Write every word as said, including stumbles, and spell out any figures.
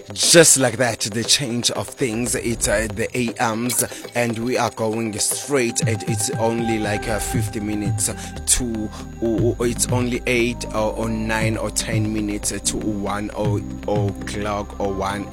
Just like that, the change of things. It's uh, the A Ms, and we are going straight. And it's only like uh, fifty minutes to, or it's only eight or, or nine or ten minutes to one o- o'clock or one